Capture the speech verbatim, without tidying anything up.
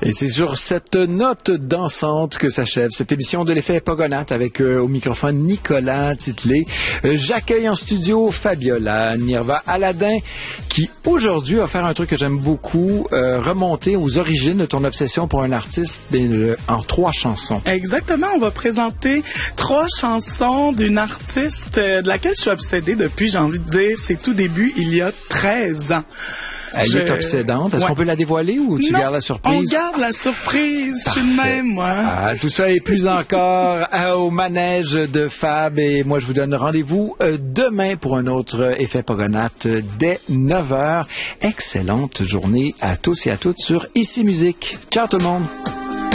Et c'est sur cette note dansante que s'achève cette émission de l'effet Pogonates avec euh, au microphone Nicolas Titley. Euh, j'accueille en studio Fabiola Nirva Aladin qui aujourd'hui va faire un truc que j'aime beaucoup, euh, remonter aux origines de ton obsession pour un artiste euh, en trois chansons. Exactement, on va présenter trois chansons d'une artiste euh, de laquelle je suis obsédée depuis, j'ai envie de dire, ses tout débuts il y a treize ans. Elle je... est obsédante. Est-ce ouais. qu'on peut la dévoiler ou tu non, gardes la surprise? On garde la surprise. Je suis de même, moi. Ah, tout ça et plus encore euh, au manège de Fab. Et moi, je vous donne rendez-vous euh, demain pour un autre euh, effet Pogonates euh, dès neuf heures. Excellente journée à tous et à toutes sur Ici Musique. Ciao tout le monde.